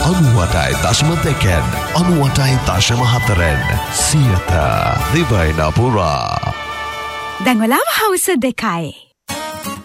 98.2 98.4 සියත දිවයින පුරා. දැන් වෙලාව හවස 2.